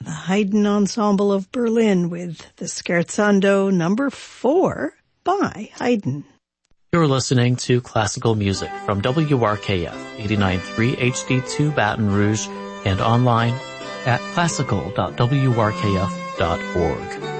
The Haydn Ensemble of Berlin with the Scherzando No. 4 by Haydn. You're listening to classical music from WRKF 89.3 HD2 Baton Rouge and online at classical.wrkf.org.